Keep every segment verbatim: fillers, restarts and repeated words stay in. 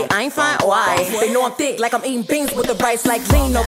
I ain't fine, why? They know I'm thick like I'm eating beans with the rice like lean.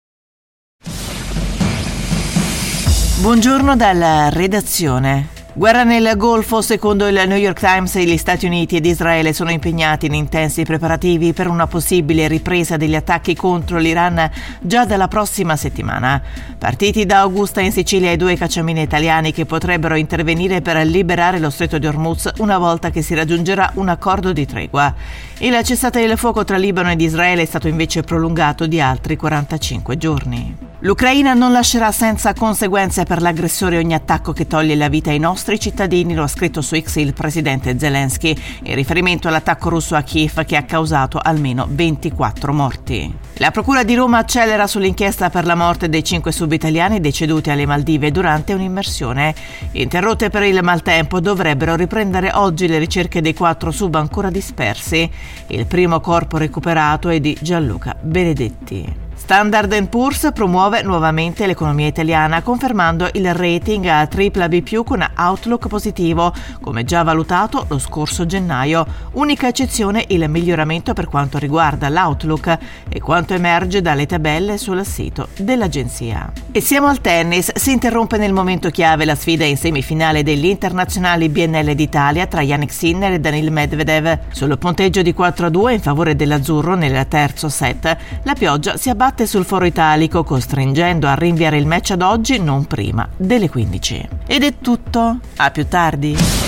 Buongiorno dalla redazione. Guerra nel Golfo. Secondo il New York Times, gli Stati Uniti ed Israele sono impegnati in intensi preparativi per una possibile ripresa degli attacchi contro l'Iran già dalla prossima settimana. Partiti da Augusta in Sicilia i due cacciamine italiani che potrebbero intervenire per liberare lo stretto di Hormuz una volta che si raggiungerà un accordo di tregua. Il cessate il fuoco tra Libano ed Israele è stato invece prolungato di altri quarantacinque giorni. L'Ucraina non lascerà senza conseguenze per l'aggressore ogni attacco che toglie la vita ai nostri cittadini, lo ha scritto su X il presidente Zelensky, in riferimento all'attacco russo a Kiev che ha causato almeno ventiquattro morti. La procura di Roma accelera sull'inchiesta per la morte dei cinque sub-italiani deceduti alle Maldive durante un'immersione. Interrotte per il maltempo, dovrebbero riprendere oggi le ricerche dei quattro sub ancora dispersi. Il primo corpo recuperato è di Gianluca Benedetti. Standard and Poor's promuove nuovamente l'economia italiana, confermando il rating a tripla B più con outlook positivo, come già valutato lo scorso gennaio. Unica eccezione il miglioramento per quanto riguarda l'outlook e quanto emerge dalle tabelle sul sito dell'agenzia. E siamo al tennis. Si interrompe nel momento chiave la sfida in semifinale degli internazionali B N L d'Italia tra Jannik Sinner e Daniil Medvedev. Sul punteggio di quattro a due in favore dell'azzurro nel terzo set, la pioggia si abbatte sul foro italico, costringendo a rinviare il match ad oggi non prima delle quindici. Ed è tutto, a più tardi.